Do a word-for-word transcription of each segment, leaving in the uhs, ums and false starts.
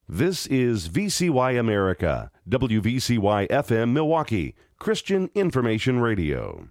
This is V C Y America, W V C Y F M Milwaukee, Christian Information Radio.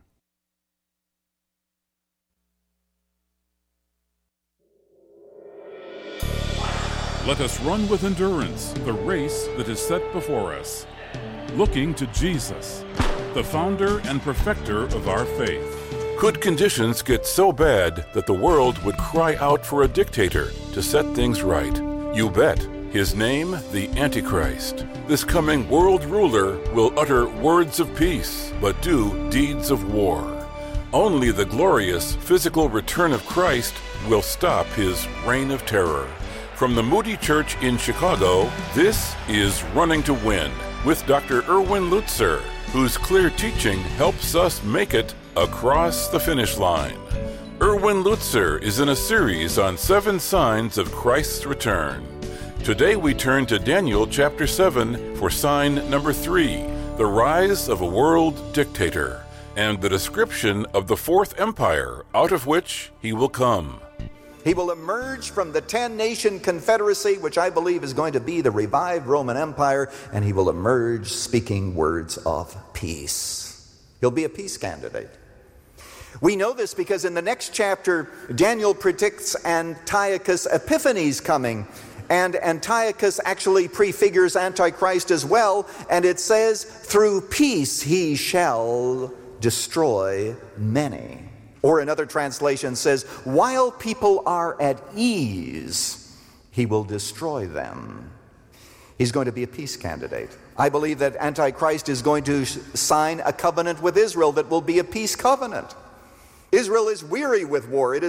Let us run with endurance the race that is set before us, looking to Jesus, the founder and perfecter of our faith. Could conditions get so bad that the world would cry out for a dictator to set things right? You bet. His name, the Antichrist. This coming world ruler will utter words of peace, but do deeds of war. Only the glorious physical return of Christ will stop his reign of terror. From the Moody Church in Chicago, this is Running to Win with Doctor Erwin Lutzer, whose clear teaching helps us make it across the finish line. Erwin Lutzer is in a series on seven signs of Christ's return. Today we turn to Daniel chapter seven for sign number three, the rise of a world dictator, and the description of the fourth empire out of which he will come. He will emerge from the ten-nation confederacy, which I believe is going to be the revived Roman Empire, and he will emerge speaking words of peace. He'll be a peace candidate. We know this because in the next chapter, Daniel predicts Antiochus Epiphanes coming. And Antiochus actually prefigures Antichrist as well, and it says, through peace he shall destroy many. Or another translation says, while people are at ease, he will destroy them. He's going to be a peace candidate. I believe that Antichrist is going to sign a covenant with Israel that will be a peace covenant. Israel is weary with war. It is